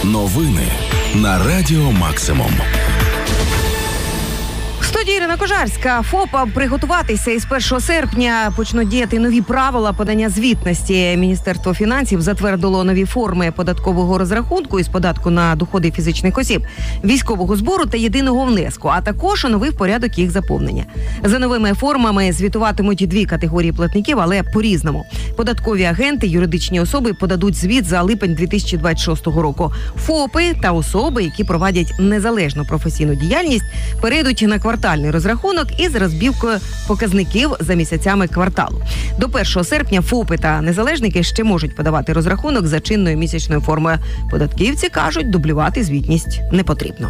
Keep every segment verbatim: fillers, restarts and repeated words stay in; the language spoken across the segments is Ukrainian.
Новини на Радіо Максимум. В студії Ірина Кожарська. ФОПам приготуватися. Із першого серпня почнуть діяти нові правила подання звітності. Міністерство фінансів затвердило нові форми податкового розрахунку із податку на доходи фізичних осіб, військового збору та єдиного внеску, а також оновив порядок їх заповнення. За новими формами звітуватимуть дві категорії платників, але по-різному. Податкові агенти, юридичні особи подадуть звіт за липень дві тисячі двадцять шостого року. ФОПи та особи, які проводять незалежну професійну діяльність, перейдуть на квартальний розрахунок із розбивкою показників за місяцями кварталу. До першого серпня ФОПи та незалежники ще можуть подавати розрахунок за чинною місячною формою. Податківці кажуть, дублювати звітність не потрібно.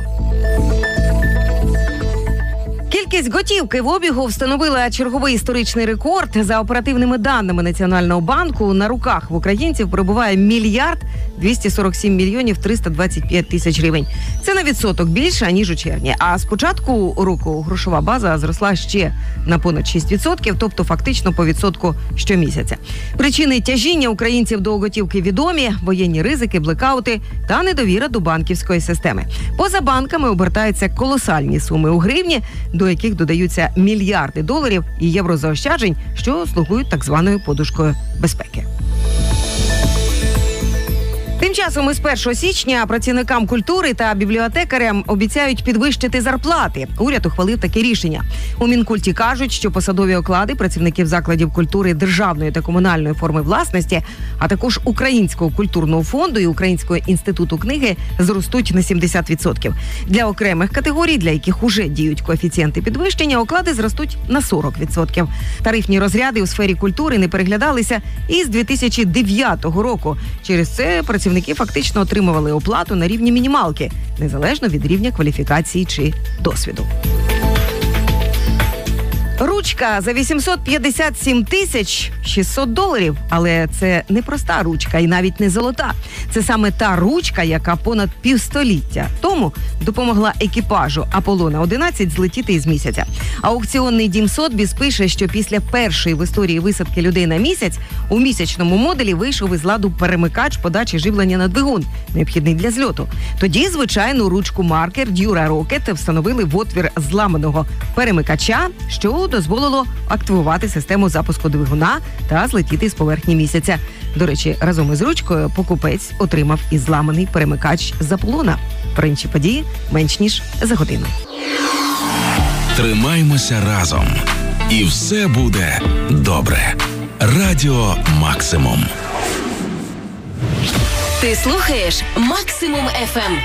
Кількість готівки в обігу встановила черговий історичний рекорд. За оперативними даними Національного банку, на руках в українців перебуває мільярд двісті сорок сім мільйонів триста двадцять п'ять тисяч гривень. Це на відсоток більше, ніж у червні. А з початку року грошова база зросла ще на понад шість відсотків, тобто фактично по відсотку щомісяця. Причини тяжіння українців до готівки відомі: воєнні ризики, блекаути та недовіра до банківської системи. Поза банками обертаються колосальні суми у гривні, до яких додаються мільярди доларів і єврозаощаджень, що слугують так званою подушкою безпеки. Тим часом із першого січня працівникам культури та бібліотекарям обіцяють підвищити зарплати. Уряд ухвалив таке рішення. У Мінкульті кажуть, що посадові оклади працівників закладів культури державної та комунальної форми власності, а також Українського культурного фонду і Українського інституту книги зростуть на сімдесят відсотків. Для окремих категорій, для яких уже діють коефіцієнти підвищення, оклади зростуть на сорок відсотків. Тарифні розряди у сфері культури не переглядалися із дві тисячі дев'ятого року. Через це працівники Працівники фактично отримували оплату на рівні мінімалки, незалежно від рівня кваліфікації чи досвіду. Ручка за вісімсот п'ятдесят сім тисяч шістсот доларів. Але це не проста ручка і навіть не золота. Це саме та ручка, яка понад півстоліття тому допомогла екіпажу Аполлона одинадцять злетіти із місяця. Аукціонний дім Сотбіс пише, що після першої в історії висадки людей на місяць у місячному моделі вийшов із ладу перемикач подачі живлення на двигун, необхідний для зльоту. Тоді звичайну ручку-маркер Dura Rocket встановили в отвір зламаного перемикача, що дозволило активувати систему запуску двигуна та злетіти з поверхні місяця. До речі, разом із ручкою покупець отримав і зламаний перемикач з Аполлона. Про інші події менш ніж за годину. Тримаймося разом. І все буде добре. Радіо Максимум. Ти слухаєш Максимум еф ем.